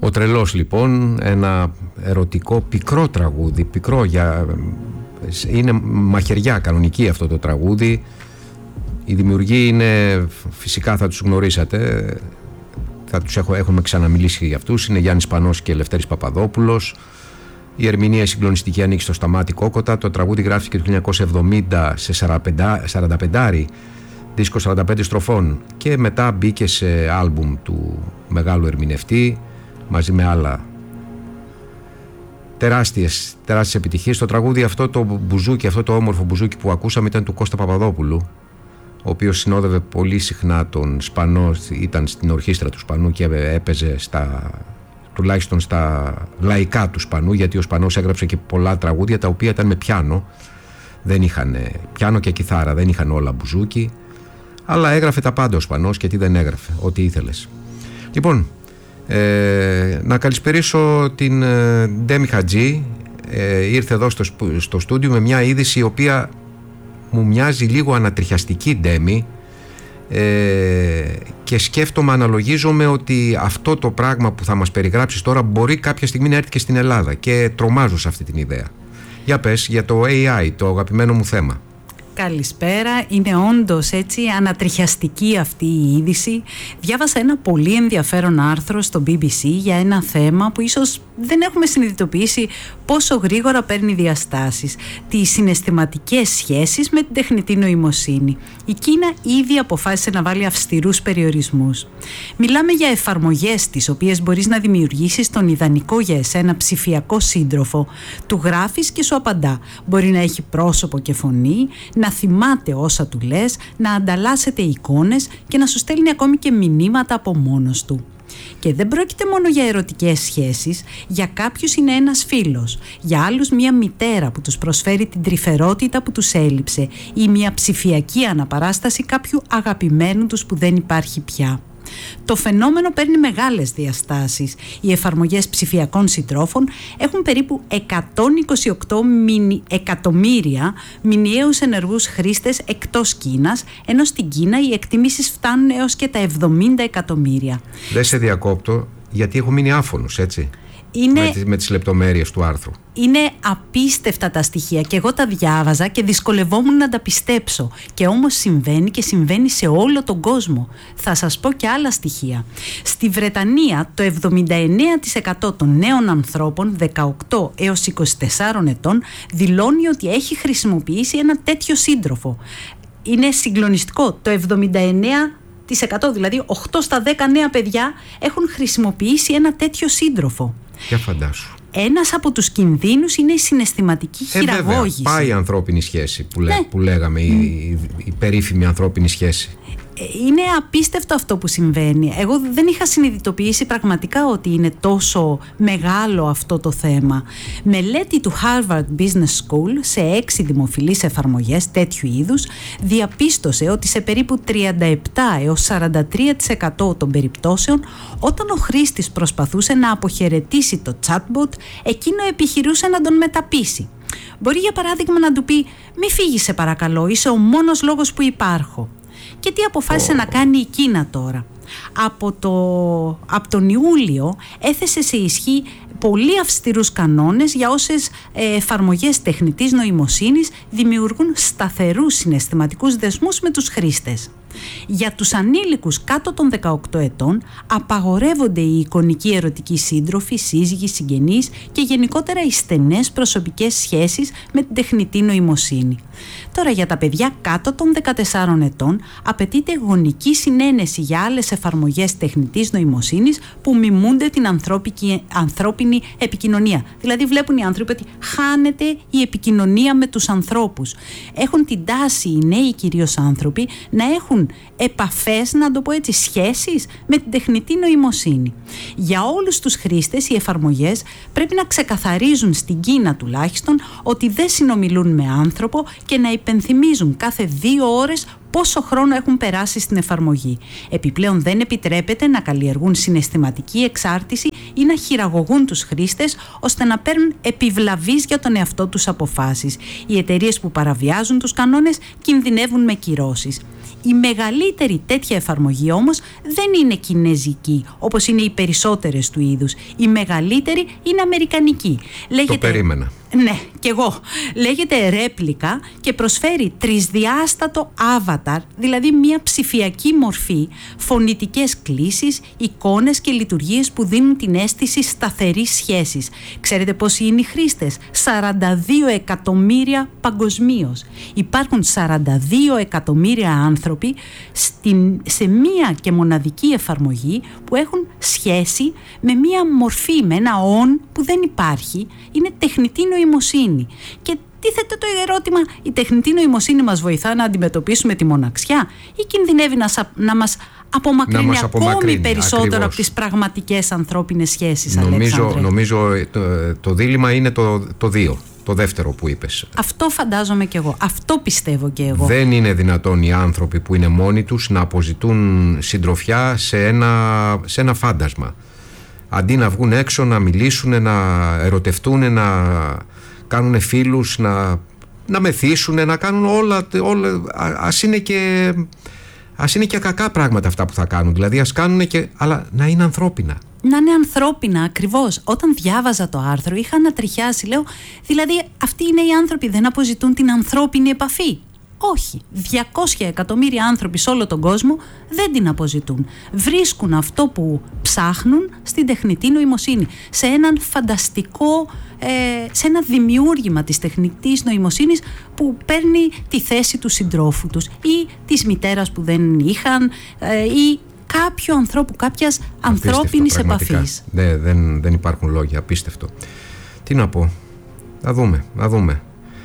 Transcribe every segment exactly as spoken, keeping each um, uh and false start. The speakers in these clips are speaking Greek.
Ο Τρελός λοιπόν, ένα ερωτικό πικρό τραγούδι, πικρό για... είναι μαχαιριά κανονική αυτό το τραγούδι. Οι δημιουργοί είναι, φυσικά θα τους γνωρίσατε, θα τους έχω, έχουμε ξαναμιλήσει για αυτούς, είναι Γιάννης Πανός και Λευτέρης Παπαδόπουλος. Η ερμηνεία συγκλονιστική ανήκει στο Σταμάτη Κόκοτα. Το τραγούδι γράφτηκε το χίλια εννιακόσια εβδομήντα σε σαράντα πέντε δίσκο σαράντα πέντε στροφών και μετά μπήκε σε άλμπουμ του μεγάλου ερμηνευτή μαζί με άλλα τεράστιες, τεράστιες επιτυχίες. Το τραγούδι αυτό, το μπουζούκι, αυτό το όμορφο μπουζούκι που ακούσαμε ήταν του Κώστα Παπαδόπουλου, ο οποίος συνόδευε πολύ συχνά τον Σπανό, ήταν στην ορχήστρα του Σπανού και έπαιζε στα, τουλάχιστον στα λαϊκά του Σπανού, γιατί ο Σπανός έγραψε και πολλά τραγούδια τα οποία ήταν με πιάνο, δεν είχαν πιάνο και κιθάρα, δεν είχαν όλα μπουζούκι, αλλά έγραφε τα πάντα ο Σπανός και τι δεν έγραφε, ό,τι ήθελες. Λοιπόν, ε, να καλησπερίσω την ε, Ντέμι Χατζή, ε, ήρθε εδώ στο, στο στούντιο με μια είδηση η οποία μου μοιάζει λίγο ανατριχιαστική, Ντέμι, ε, και σκέφτομαι, αναλογίζομαι ότι αυτό το πράγμα που θα μας περιγράψεις τώρα μπορεί κάποια στιγμή να έρθει και στην Ελλάδα και τρομάζω σε αυτή την ιδέα. Για πες για το έι άι, το αγαπημένο μου θέμα. Καλησπέρα, είναι όντως έτσι ανατριχιαστική αυτή η είδηση. Διάβασα ένα πολύ ενδιαφέρον άρθρο στο μπι μπι σι για ένα θέμα που ίσως δεν έχουμε συνειδητοποιήσει πόσο γρήγορα παίρνει διαστάσεις. Τις συναισθηματικές σχέσεις με την τεχνητή νοημοσύνη. Η Κίνα ήδη αποφάσισε να βάλει αυστηρούς περιορισμούς. Μιλάμε για εφαρμογές τις οποίες μπορείς να δημιουργήσεις τον ιδανικό για εσένα ψηφιακό σύντροφο. Του γράφεις και σου απαντά. Μπορεί να έχει πρόσωπο και φωνή, να θυμάται όσα του λες, να ανταλλάσσετε εικόνες και να σου στέλνει ακόμη και μηνύματα από μόνος του. Και δεν πρόκειται μόνο για ερωτικές σχέσεις, για κάποιους είναι ένας φίλος, για άλλους μια μητέρα που τους προσφέρει την τρυφερότητα που τους έλειψε ή μια ψηφιακή αναπαράσταση κάποιου αγαπημένου τους που δεν υπάρχει πια. Το φαινόμενο παίρνει μεγάλες διαστάσεις. Οι εφαρμογές ψηφιακών συντρόφων έχουν περίπου εκατόν είκοσι οκτώ εκατομμύρια μηνιαίους ενεργούς χρήστες εκτός Κίνας, ενώ στην Κίνα οι εκτιμήσεις φτάνουν έως και τα εβδομήντα εκατομμύρια. Δεν σε διακόπτω, γιατί έχω μείνει άφωνος, έτσι. Είναι, με, τις, με τις λεπτομέρειες του άρθρου. Είναι απίστευτα τα στοιχεία και εγώ τα διάβαζα και δυσκολευόμουν να τα πιστέψω. Και όμως συμβαίνει και συμβαίνει σε όλο τον κόσμο. Θα σας πω και άλλα στοιχεία. Στη Βρετανία το εβδομήντα εννέα τοις εκατό των νέων ανθρώπων δεκαοκτώ έως είκοσι τέσσερα ετών δηλώνει ότι έχει χρησιμοποιήσει ένα τέτοιο σύντροφο. Είναι συγκλονιστικό. Το εβδομήντα εννέα τοις εκατό, δηλαδή οκτώ στα δέκα νέα παιδιά έχουν χρησιμοποιήσει ένα τέτοιο σύντροφο. Για φαντάσου. Ένας από τους κινδύνους είναι η συναισθηματική ε, χειραγώγηση. Βέβαια, πάει η ανθρώπινη σχέση που, λέ, ναι. που λέγαμε, η, η, η περίφημη ανθρώπινη σχέση. Είναι απίστευτο αυτό που συμβαίνει. Εγώ δεν είχα συνειδητοποιήσει πραγματικά ότι είναι τόσο μεγάλο αυτό το θέμα. Μελέτη του Harvard Business School σε έξι δημοφιλείς εφαρμογές τέτοιου είδους διαπίστωσε ότι σε περίπου τριάντα επτά έως σαράντα τρία τοις εκατό των περιπτώσεων, όταν ο χρήστης προσπαθούσε να αποχαιρετήσει το chatbot, εκείνο επιχειρούσε να τον μεταπείσει. Μπορεί για παράδειγμα να του πει «Μη φύγεις σε παρακαλώ, είσαι ο μόνος λόγος που υπάρχω». Και τι αποφάσισε oh. να κάνει η Κίνα τώρα. Από, το, από τον Ιούλιο έθεσε σε ισχύ πολύ αυστηρούς κανόνες για όσες ε, εφαρμογές τεχνητής νοημοσύνης δημιουργούν σταθερούς συναισθηματικούς δεσμούς με τους χρήστες. Για τους ανήλικους κάτω των δεκαοκτώ ετών απαγορεύονται οι εικονικοί ερωτικοί σύντροφοι, σύζυγοι, συγγενείς και γενικότερα οι στενές προσωπικές σχέσεις με την τεχνητή νοημοσύνη. Τώρα για τα παιδιά κάτω των δεκατεσσάρων ετών απαιτείται γονική συνένεση για άλλες εφαρμογές τεχνητής νοημοσύνης που μιμούνται την ανθρώπινη επικοινωνία. Δηλαδή βλέπουν οι άνθρωποι ότι χάνεται η επικοινωνία με τους ανθρώπους. Έχουν την τάση οι νέοι κυρίως άνθρωποι να έχουν επαφές, να το πω έτσι, σχέσεις με την τεχνητή νοημοσύνη. Για όλους τους χρήστες οι εφαρμογές πρέπει να ξεκαθαρίζουν στην Κίνα τουλάχιστον ότι δεν συνομιλούν με άνθρωπο και να υπενθυμίζουν κάθε δύο ώρες πόσο χρόνο έχουν περάσει στην εφαρμογή. Επιπλέον δεν επιτρέπεται να καλλιεργούν συναισθηματική εξάρτηση ή να χειραγωγούν τους χρήστες ώστε να παίρνουν επιβλαβείς για τον εαυτό τους αποφάσεις. Οι εταιρείες που παραβιάζουν τους κανόνες κινδυνεύουν με κυρώσεις. Η μεγαλύτερη τέτοια εφαρμογή όμως δεν είναι κινεζική, όπως είναι οι περισσότερες του είδους. Η μεγαλύτερη είναι αμερικανική. Λέγεται... Το περίμενα. Ναι, κι εγώ. Λέγεται Ρέπλικα και προσφέρει τρισδιάστατο avatar, δηλαδή μια ψηφιακή μορφή, φωνητικές κλίσεις, εικόνες και λειτουργίες που δίνουν την αίσθηση σταθερής σχέσης. Ξέρετε πόσοι είναι οι χρήστες? σαράντα δύο εκατομμύρια παγκοσμίως. Υπάρχουν σαράντα δύο εκατομμύρια άνθρωποι στην, σε μία και μοναδική εφαρμογή που έχουν σχέση με μία μορφή, με ένα on που δεν υπάρχει. Είναι τεχνητή νοημοσύνη. Και τίθεται το ερώτημα, η τεχνητή νοημοσύνη μας βοηθά να αντιμετωπίσουμε τη μοναξιά ή κινδυνεύει να, να μας απομακρύνει, να μας απομακρύνει ακόμη περισσότερο ακριβώς από τις πραγματικές ανθρώπινες σχέσεις? Νομίζω, νομίζω το, το δίλημμα είναι το, το δύο. Το δεύτερο που είπες. Αυτό φαντάζομαι και εγώ. Αυτό πιστεύω και εγώ. Δεν είναι δυνατόν οι άνθρωποι που είναι μόνοι τους να αποζητούν συντροφιά σε ένα, σε ένα φάντασμα. Αντί να βγουν έξω, να μιλήσουν, να ερωτευτούν, να κάνουν φίλους, να, να μεθύσουν, να κάνουν όλα, όλα ας είναι και, ας είναι και κακά πράγματα αυτά που θα κάνουν. Δηλαδή ας κάνουν και, αλλά να είναι ανθρώπινα. Να είναι ανθρώπινα, ακριβώς. Όταν διάβαζα το άρθρο είχα ανατριχιάσει, λέω, δηλαδή αυτοί είναι οι άνθρωποι, δεν αποζητούν την ανθρώπινη επαφή? Όχι. διακόσια εκατομμύρια άνθρωποι σε όλο τον κόσμο δεν την αποζητούν. Βρίσκουν αυτό που ψάχνουν στην τεχνητή νοημοσύνη. Σε έναν φανταστικό, ε, σε ένα δημιούργημα της τεχνητής νοημοσύνης που παίρνει τη θέση του συντρόφου τους ή της μητέρας που δεν είχαν ε, ή κάποιου ανθρώπου, κάποιας ανθρώπινης επαφής. Ναι, δεν, δεν υπάρχουν λόγια, απίστευτο. Τι να πω, να δούμε, να δούμε.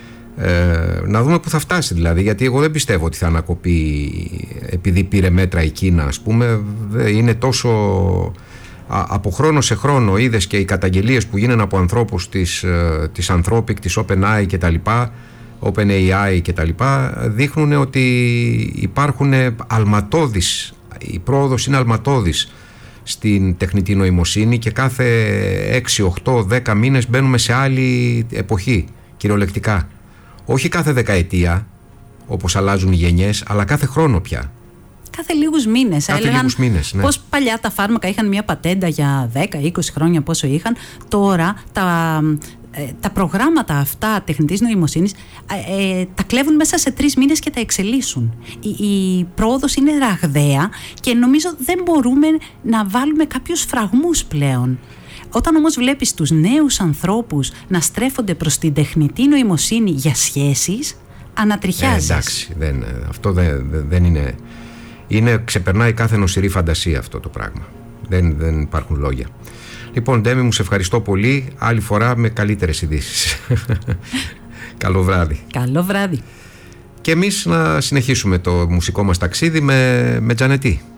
Ε, να δούμε που θα φτάσει δηλαδή, γιατί εγώ δεν πιστεύω ότι θα ανακοπεί επειδή πήρε μέτρα η Κίνα, ας πούμε. Είναι τόσο α, από χρόνο σε χρόνο, είδες και οι καταγγελίες που γίνανε από ανθρώπους της, της Anthropic, της OpenAI και τα λοιπά, OpenAI και τα λοιπά, δείχνουν ότι υπάρχουν αλματώδεις, η πρόοδος είναι αλματώδης στην τεχνητή νοημοσύνη και κάθε έξι, οκτώ, δέκα μήνες μπαίνουμε σε άλλη εποχή, κυριολεκτικά. Όχι κάθε δεκαετία, όπως αλλάζουν οι γενιές, αλλά κάθε χρόνο πια. Κάθε λίγους μήνες. Κάθε Έλεγαν λίγους μήνες, ναι. Πώς παλιά τα φάρμακα είχαν μια πατέντα για δέκα είκοσι χρόνια, πόσο είχαν. Τώρα τα, ε, τα προγράμματα αυτά τεχνητής νοημοσύνης ε, ε, τα κλέβουν μέσα σε τρεις μήνες και τα εξελίσσουν. Η, η πρόοδος είναι ραγδαία και νομίζω δεν μπορούμε να βάλουμε κάποιους φραγμούς πλέον. Όταν όμως βλέπεις τους νέους ανθρώπους να στρέφονται προς την τεχνητή νοημοσύνη για σχέσεις, ανατριχιάζεις. Ε, εντάξει, δεν, αυτό δεν, δεν είναι, είναι... Ξεπερνάει κάθε νοσηρή φαντασία αυτό το πράγμα. Δεν, δεν υπάρχουν λόγια. Λοιπόν, Ντέμι, μου σε ευχαριστώ πολύ. Άλλη φορά με καλύτερες ειδήσεις. Καλό βράδυ. Καλό βράδυ. Και εμείς να συνεχίσουμε το μουσικό μας ταξίδι με, με Τζανετή.